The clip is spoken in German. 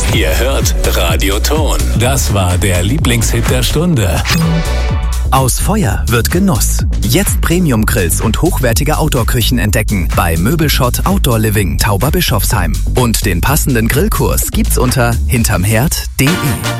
Ihr hört Radio Ton. Das war der Lieblingshit der Stunde. Aus Feuer wird Genuss. Jetzt Premium-Grills und hochwertige Outdoor-Küchen entdecken bei Möbelschott Outdoor Living Tauberbischofsheim. Und den passenden Grillkurs gibt's unter hintermherd.de.